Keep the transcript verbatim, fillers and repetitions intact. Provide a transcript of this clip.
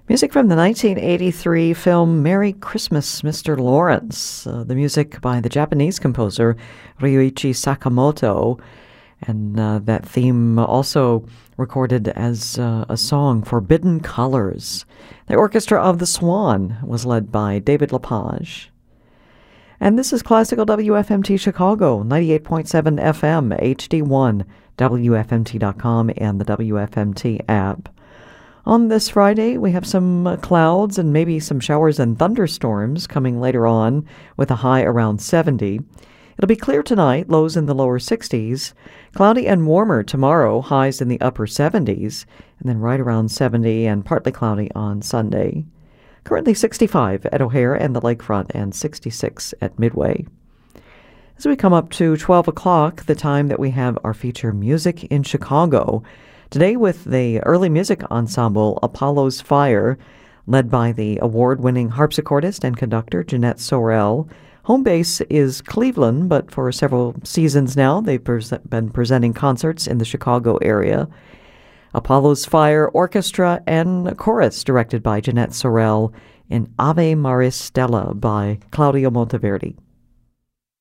Music from the nineteen eighty-three film Merry Christmas, Mister Lawrence. Uh, the music by the Japanese composer Ryuichi Sakamoto. And uh, that theme also recorded as uh, a song, Forbidden Colors. The Orchestra of the Swan was led by David Lepage. And this is Classical W F M T Chicago, ninety-eight point seven F M, H D one, W F M T dot com, and the W F M T app. On this Friday, we have some uh, clouds and maybe some showers and thunderstorms coming later on with a high around seventy. It'll be clear tonight, lows in the lower sixties. Cloudy and warmer tomorrow, highs in the upper seventies, and then right around seventy and partly cloudy on Sunday. Currently sixty-five at O'Hare and the Lakefront and sixty-six at Midway. As we come up to twelve o'clock, the time that we have our feature Music in Chicago. Today with the early music ensemble Apollo's Fire, led by the award-winning harpsichordist and conductor Jeanette Sorel. Home base is Cleveland, but for several seasons now they've pres- been presenting concerts in the Chicago area. Apollo's Fire Orchestra and Chorus, directed by Jeanette Sorel, in Ave Maris Stella by Claudio Monteverdi.